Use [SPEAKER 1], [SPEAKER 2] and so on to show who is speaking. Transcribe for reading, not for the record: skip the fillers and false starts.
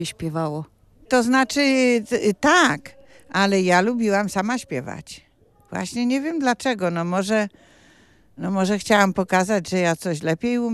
[SPEAKER 1] śpiewało.
[SPEAKER 2] To znaczy tak, ale ja lubiłam sama śpiewać. Właśnie nie wiem dlaczego, no może chciałam pokazać, że ja coś lepiej umiem.